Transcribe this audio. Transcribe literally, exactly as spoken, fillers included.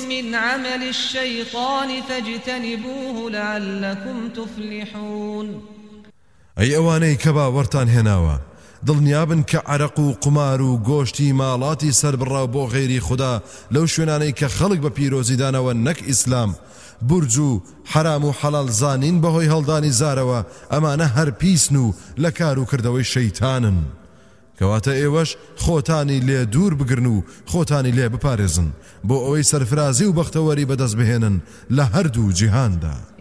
من عمل الشيطان فاجتنبوه لعلكم تفلحون. أي أواني كبا ورتان هناوا دڵنیابن کە عەرەق و قمار و گۆشتی ماڵاتی سەربڕاو بۆ غێری خوددا لەو شوێنانەی کە خەڵک بە پیرۆزیدانەوە نەک ئیسلام بورج و حرام و حەڵال زانین بەهۆی هەڵدانی زارەوە ئەمانە هەر پیسن و لە کار و کردەوەی شەیتانن کەواتە ئێوەش خۆتانی لێ دوور بگرن و خۆتانی لێ بپارێزن بۆ ئەوەی سەرفرازی و بەختەوەری بەدەست بهێنن لە هەردوو جیهاندا.